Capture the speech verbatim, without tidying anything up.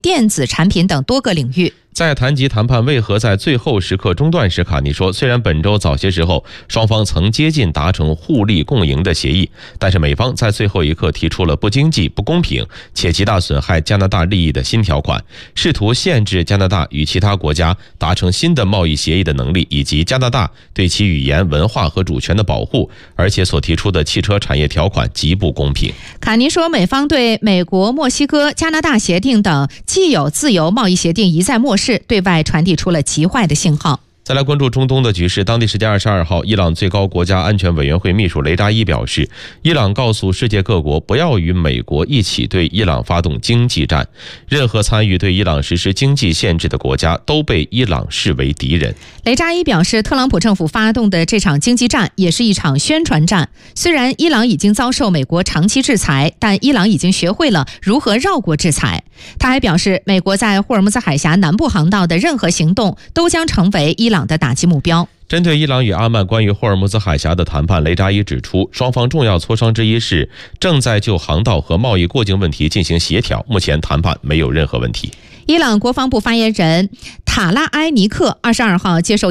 电子产品等多个领域。 在谈及谈判为何在最后时刻中断时，卡尼说，虽然本周早些时候双方曾接近达成互利共赢的协议，但是美方在最后一刻提出了不经济、不公平且极大损害加拿大利益的新条款，试图限制加拿大与其他国家达成新的贸易协议的能力，以及加拿大对其语言、文化和主权的保护，而且所提出的汽车产业条款极不公平。 卡尼说，美方对美国、墨西哥、加拿大协定等既有自由贸易协定一再漠视，对外传递出了极坏的信号。 再来关注中东的局势。当地时间二十二号，伊朗最高国家安全委员会秘书雷扎伊表示，伊朗告诉世界各国不要与美国一起对伊朗发动经济战，任何参与对伊朗实施经济限制的国家都被伊朗视为敌人。 雷扎伊表示，特朗普政府发动的这场经济战也是一场宣传战。虽然伊朗已经遭受美国长期制裁，但伊朗已经学会了如何绕过制裁。他还表示，美国在霍尔木兹海峡南部航道的任何行动都将成为伊朗的打击目标。 针对伊朗与阿曼关于霍尔木兹海峡的谈判，雷扎伊指出，双方重要磋商之一是正在就航道和贸易过境问题进行协调，目前谈判没有任何问题。 伊朗国防部发言人塔拉埃尼克二十二号接受